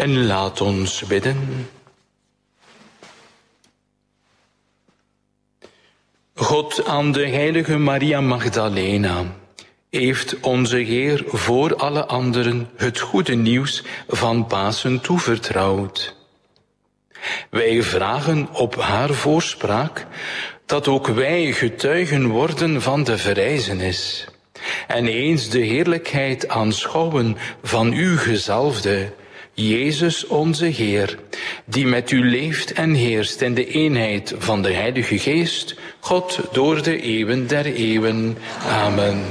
En laat ons bidden. God aan de heilige Maria Magdalena heeft onze Heer voor alle anderen het goede nieuws van Pasen toevertrouwd. Wij vragen op haar voorspraak dat ook wij getuigen worden van de verrijzenis en eens de heerlijkheid aanschouwen van uw gezalfde, Jezus onze Heer, die met u leeft en heerst in de eenheid van de Heilige Geest, God door de eeuwen der eeuwen. Amen.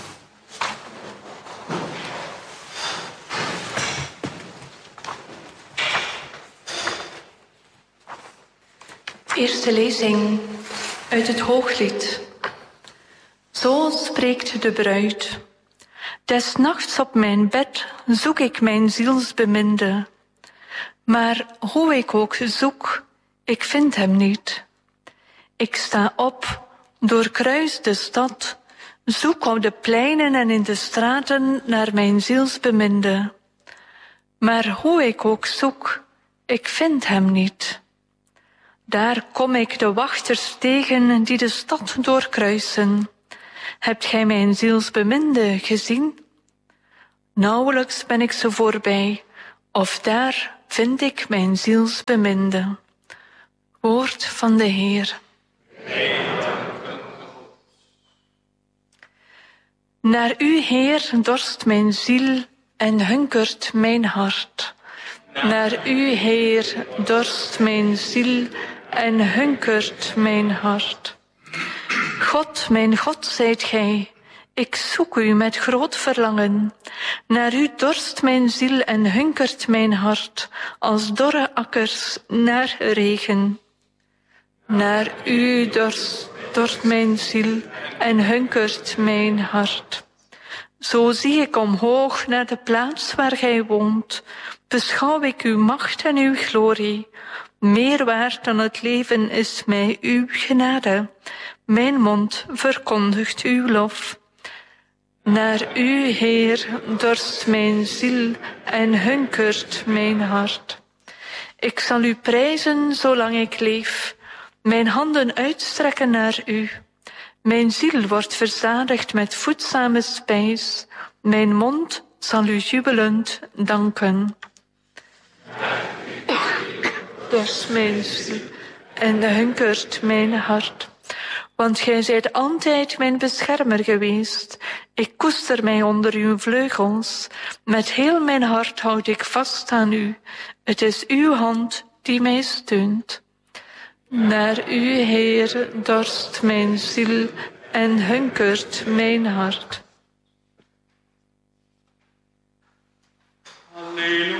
Eerste lezing uit het Hooglied. Zo spreekt de bruid. Des nachts op mijn bed zoek ik mijn zielsbeminde. Maar hoe ik ook zoek, ik vind hem niet. Ik sta op, doorkruis de stad, zoek op de pleinen en in de straten naar mijn zielsbeminde. Maar hoe ik ook zoek, ik vind hem niet. Daar kom ik de wachters tegen die de stad doorkruisen. Hebt gij mijn zielsbeminde gezien? Nauwelijks ben ik ze voorbij, of daar vind ik mijn zielsbeminde. Woord van de Heer. Naar u, Heer, dorst mijn ziel en hunkert mijn hart. Naar u, Heer, dorst mijn ziel en hunkert mijn hart. God, mijn God, zijt gij, ik zoek u met groot verlangen. Naar u dorst mijn ziel en hunkert mijn hart, als dorre akkers naar regen. Naar u dorst mijn ziel en hunkert mijn hart. Zo zie ik omhoog naar de plaats waar gij woont, beschouw ik uw macht en uw glorie. Meer waard dan het leven is mij uw genade. Mijn mond verkondigt uw lof. Naar u, Heer, dorst mijn ziel en hunkert mijn hart. Ik zal u prijzen zolang ik leef, mijn handen uitstrekken naar u. Mijn ziel wordt verzadigd met voedzame spijs, mijn mond zal u jubelend danken. Dorst mijn ziel en hunkert mijn hart. Want gij zijt altijd mijn beschermer geweest. Ik koester mij onder uw vleugels. Met heel mijn hart houd ik vast aan u. Het is uw hand die mij steunt. Naar u, Heer, dorst mijn ziel en hunkert mijn hart. Halleluja.